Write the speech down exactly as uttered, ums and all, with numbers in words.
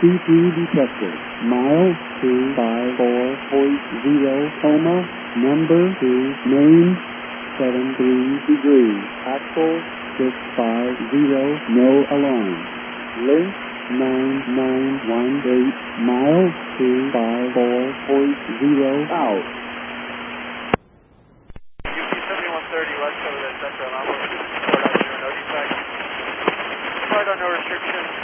C P detected. Mile two five four point zero, coma, number two, name, seven three degrees. Axle, six five zero, no alarm. Length, nine nine one eight, mile two five four point zero, out. U P seventy-one thirty, west over the Central Anomaly. Report out here, no defect. Report on no restrictions.